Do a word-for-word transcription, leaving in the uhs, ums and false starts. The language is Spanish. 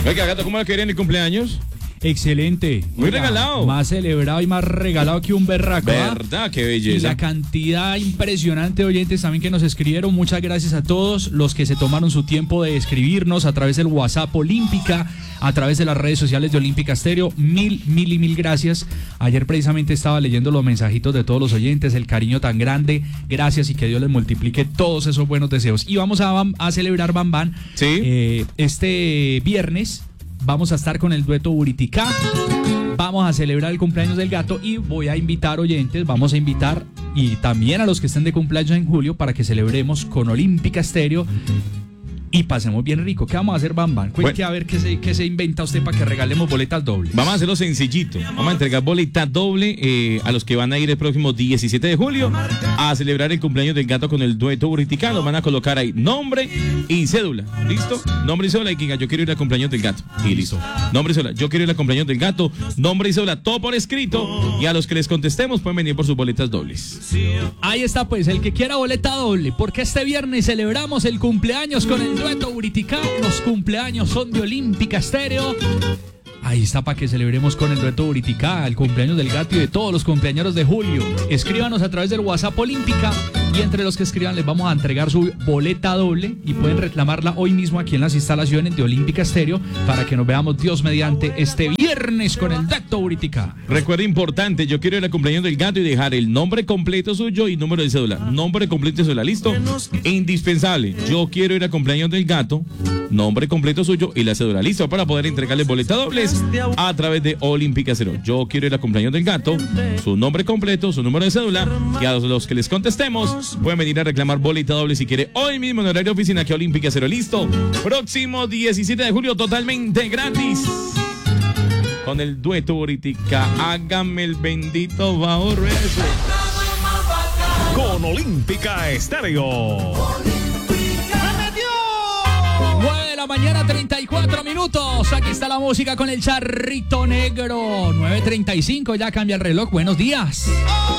Oiga, Gato, ¿cómo le querían el cumpleaños? Excelente. Muy Oiga, regalado. Más celebrado y más regalado que un berraco. ¿Verdad? Qué belleza. Y la cantidad impresionante de oyentes también que nos escribieron. Muchas gracias a todos los que se tomaron su tiempo de escribirnos a través del WhatsApp Olímpica, a través de las redes sociales de Olímpica Estéreo. Mil, mil y mil gracias. Ayer precisamente estaba leyendo los mensajitos de todos los oyentes, el cariño tan grande. Gracias y que Dios les multiplique todos esos buenos deseos. Y vamos a, a celebrar Bam Bam. Sí. Eh, este viernes vamos a estar con el dueto Buriticá. Vamos a celebrar el cumpleaños del gato y voy a invitar oyentes, vamos a invitar y también a los que estén de cumpleaños en julio para que celebremos con Olímpica Estéreo y pasemos bien rico. ¿Qué vamos a hacer, Bam Bam? Cuente Bueno. a ver qué se, qué se inventa usted para que regalemos boletas dobles. Vamos a hacerlo sencillito. Vamos a entregar boleta doble eh, a los que van a ir el próximo diecisiete de julio a celebrar el cumpleaños del gato con el dueto Buriticano. Van a colocar ahí nombre y cédula. ¿Listo? Nombre y cédula y que diga, yo quiero ir al cumpleaños del gato. Y listo. Nombre y cédula. Yo quiero ir al cumpleaños del gato. Nombre y cédula. Todo por escrito. Y a los que les contestemos pueden venir por sus boletas dobles. Ahí está pues, el que quiera boleta doble, porque este viernes celebramos el cumpleaños con el dueto Buriticá. Los cumpleaños son de Olímpica Estéreo. Ahí está para que celebremos con el dueto Buriticá, el cumpleaños del gato y de todos los cumpleaños de julio. Escríbanos a través del WhatsApp Olímpica y entre los que escriban les vamos a entregar su boleta doble y pueden reclamarla hoy mismo aquí en las instalaciones de Olímpica Estéreo para que nos veamos Dios mediante este viernes con el dueto Buriticá. Recuerda importante, yo quiero ir al cumpleaños del gato y dejar el nombre completo suyo y número de cédula. Nombre completo y cédula, ¿listo? Indispensable, yo quiero ir al cumpleaños del gato, nombre completo suyo y la cédula, ¿listo? Para poder entregarles boleta dobles a través de Olímpica Cero. Yo quiero ir al cumpleaños del gato, su nombre completo, su número de cédula y a los que les contestemos pueden venir a reclamar boleta doble si quiere hoy mismo en horario de oficina aquí a Olímpica Cero, ¿listo? Próximo diecisiete de julio totalmente gratis. Con el dueto Buriticá, hágame el bendito favor. Con Olímpica Estéreo. nueve de la mañana, treinta y cuatro minutos. Aquí está la música con el Charrito Negro. nueve treinta y cinco, ya cambia el reloj. Buenos días.